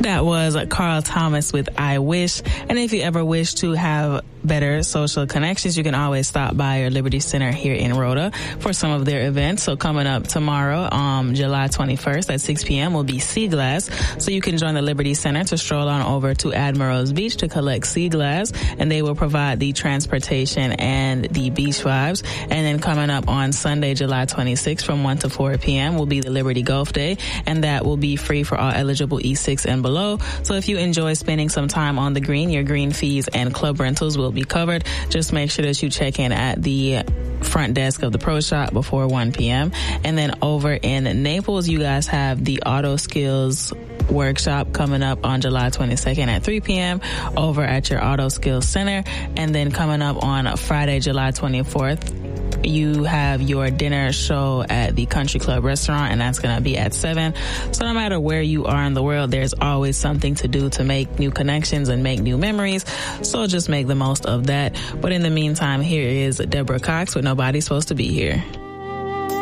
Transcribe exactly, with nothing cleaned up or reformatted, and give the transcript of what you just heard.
That was Carl Thomas with I Wish. And if you ever wish to have better social connections, you can always stop by your Liberty Center here in Rhoda for some of their events. So coming up tomorrow, um, July twenty-first at six p.m. will be Sea Glass. So you can join the Liberty Center to stroll on over to Admiral's Beach to collect sea glass, and they will provide the transportation and the beach vibes. And then coming up on Sunday, July twenty-sixth from one to four p.m. will be the Liberty Golf Day, and that will be free for all eligible E six and below. So if you enjoy spending some time on the green, your green fees and club rentals will be covered. Just make sure that you check in at the front desk of the Pro Shop before one p.m. And then over in Naples, you guys have the Auto Skills workshop coming up on July twenty-second at three p.m. over at your Auto Skills Center. And then coming up on Friday, July twenty-fourth, you have your dinner show at the Country Club Restaurant, and that's going to be at seven. So no matter where you are in the world, there's always something to do to make new connections and make new memories. So just make the most of that. But in the meantime, here is Deborah Cox with Nobody's Supposed to Be Here.